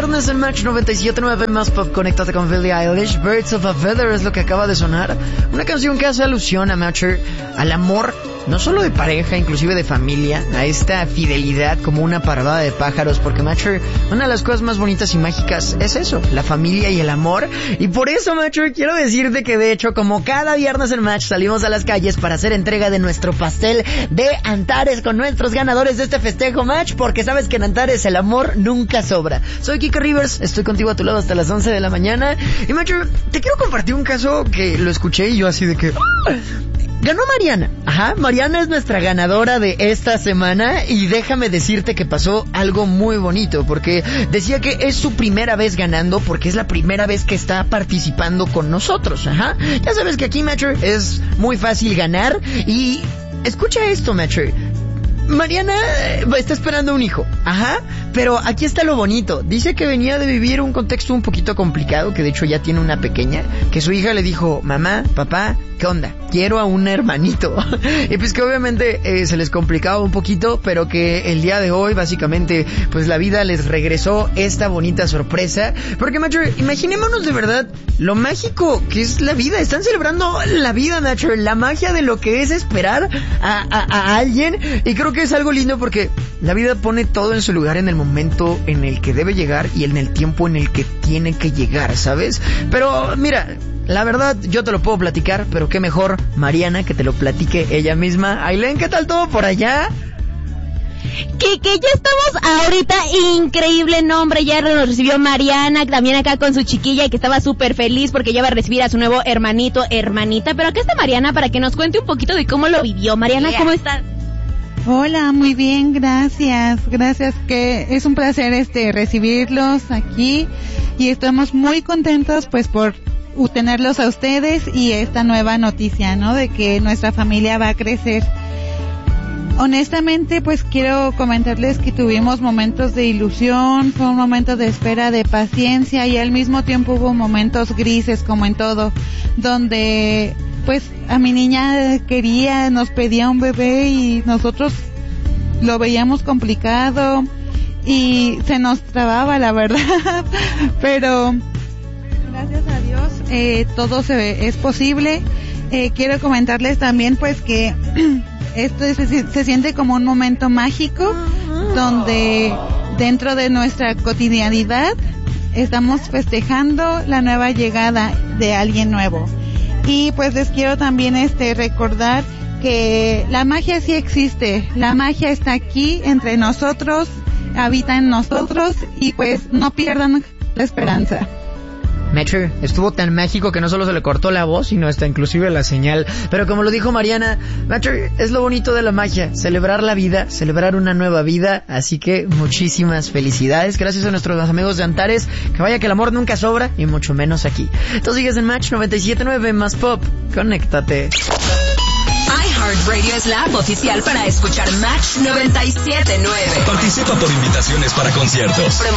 viernes en Match 97.9 más pop. Conéctate con Billie Eilish. Birds of a Feather es lo que acaba de sonar. Una canción que hace alusión a Matcher, al amor, no solo de pareja, inclusive de familia, a esta fidelidad como una parvada de pájaros, porque Matcher, una de las cosas más bonitas y mágicas es eso, la familia y el amor. Y por eso, Matcher, quiero decirte que de hecho, como cada viernes en Match, salimos a las calles para hacer entrega de nuestro pastel de Antares con nuestros ganadores de este festejo, Match, porque sabes que en Antares el amor nunca sobra. Soy Kike Rivers, estoy contigo a tu lado hasta las 11 de la mañana. Y Matcher, te quiero compartir un caso que lo escuché y yo así de que... Ganó Mariana. Ajá, Mariana es nuestra ganadora de esta semana y déjame decirte que pasó algo muy bonito, porque decía que es su primera vez ganando porque es la primera vez que está participando con nosotros. Ajá, ya sabes que aquí, Matcher, es muy fácil ganar y escucha esto, Matcher. Mariana está esperando un hijo, ajá, pero aquí está lo bonito. Dice que venía de vivir un contexto un poquito complicado, que de hecho ya tiene una pequeña, que su hija le dijo, mamá, papá, ¿qué onda? Quiero a un hermanito. Y pues que obviamente se les complicaba un poquito, pero que el día de hoy básicamente pues la vida les regresó esta bonita sorpresa. Porque, Matcher, imaginémonos de verdad lo mágico que es la vida. Están celebrando la vida, Matcher, la magia de lo que es esperar a alguien. Y creo que es algo lindo porque la vida pone todo en su lugar en el momento en el que debe llegar y en el tiempo en el que tiene que llegar, ¿sabes? Pero mira, la verdad yo te lo puedo platicar, pero qué mejor Mariana que te lo platique ella misma. Ailén, ¿qué tal todo por allá? Que ya estamos ahorita increíble, nombre, ya nos recibió Mariana, también acá con su chiquilla, y que estaba súper feliz porque ya va a recibir a su nuevo hermanito, hermanita. Pero acá está Mariana para que nos cuente un poquito de cómo lo vivió. Mariana, ¿cómo estás? Hola, muy bien, gracias, que es un placer recibirlos aquí y estamos muy contentos pues por tenerlos a ustedes y esta nueva noticia, ¿no? De que nuestra familia va a crecer. Honestamente, pues quiero comentarles que tuvimos momentos de ilusión, fue un momento de espera, de paciencia y al mismo tiempo hubo momentos grises como en todo, donde pues a mi niña nos pedía un bebé y nosotros lo veíamos complicado y se nos trababa, la verdad, pero gracias a Dios todo es posible. Quiero comentarles también pues que esto se siente como un momento mágico donde dentro de nuestra cotidianidad estamos festejando la nueva llegada de alguien nuevo. Y pues les quiero también recordar que la magia sí existe, la magia está aquí entre nosotros, habita en nosotros y pues no pierdan la esperanza. Matcher, estuvo tan mágico que no solo se le cortó la voz, sino hasta inclusive la señal. Pero como lo dijo Mariana, Matcher, es lo bonito de la magia, celebrar la vida, celebrar una nueva vida. Así que muchísimas felicidades. Gracias a nuestros amigos de Antares. Que vaya que el amor nunca sobra, y mucho menos aquí. Tú sigues en Match 97.9 más pop. Conéctate. iHeartRadio es la app oficial para escuchar Match 97.9. Participa por invitaciones para conciertos.